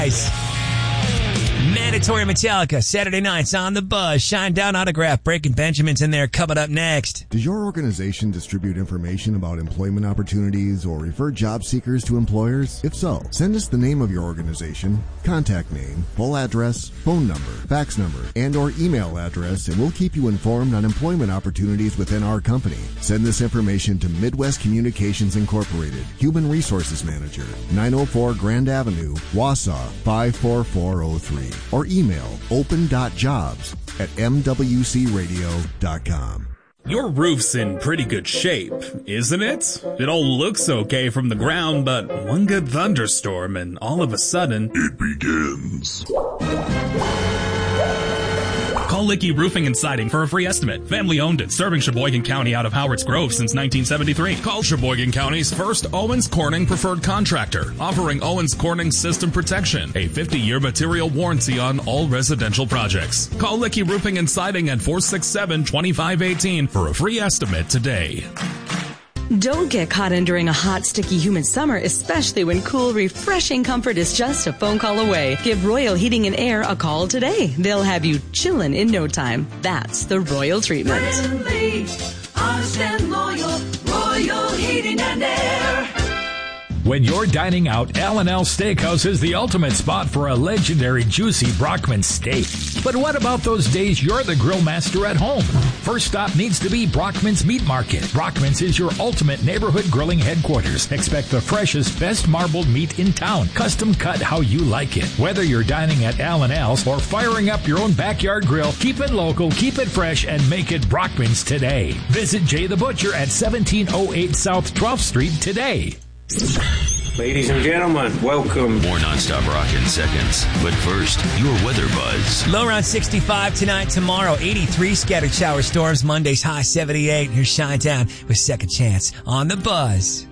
Mandatory Metallica, Saturday nights on The Buzz. Shine Down Autograph, Breaking Benjamin's in there, coming up next. Does your organization distribute information about employment opportunities or refer job seekers to employers? If so, send us the name of your organization, contact name, full address, phone number, fax number, and or email address, and we'll keep you informed on employment opportunities within our company. Send this information to Midwest Communications Incorporated, Human Resources Manager, 904 Grand Avenue, Wausau, 54403. Or email open.jobs@mwcradio.com. Your roof's in pretty good shape, isn't it? It all looks okay from the ground, but one good thunderstorm and all of a sudden, it begins. Call Licky Roofing and Siding for a free estimate. Family owned and serving Sheboygan County out of Howard's Grove since 1973. Call Sheboygan County's first Owens Corning preferred contractor, offering Owens Corning system protection, a 50-year material warranty on all residential projects. Call Licky Roofing and Siding at 467-2518 for a free estimate today. Don't get caught in during a hot, sticky, humid summer, especially when cool, refreshing comfort is just a phone call away. Give Royal Heating and Air a call today. They'll have you chillin' in no time. That's the Royal treatment. Friendly, honest and loyal, Royal Heating and Air. When you're dining out, L&L Steakhouse is the ultimate spot for a legendary juicy Brockman steak. But what about those days you're the grill master at home? First stop needs to be Brockman's Meat Market. Brockman's is your ultimate neighborhood grilling headquarters. Expect the freshest, best marbled meat in town, custom cut how you like it. Whether you're dining at L&L's or firing up your own backyard grill, keep it local, keep it fresh, and make it Brockman's today. Visit Jay the Butcher at 1708 South 12th Street today. Ladies and gentlemen, welcome. More nonstop rock in seconds. But first, your weather buzz. Low around 65 tonight, tomorrow 83 scattered shower storms. Monday's high 78. Here's Shine Down with Second Chance on The Buzz.